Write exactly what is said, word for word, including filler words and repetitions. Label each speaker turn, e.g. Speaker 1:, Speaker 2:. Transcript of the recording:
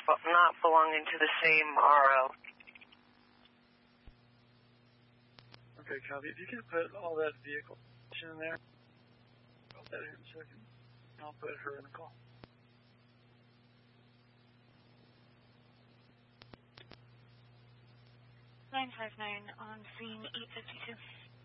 Speaker 1: but not belonging to the same R O.
Speaker 2: Okay, copy. If you can put all that vehicle in there, I'll put that here in a second. I'll put her in the call.
Speaker 3: nine five nine on scene eight fifty-two.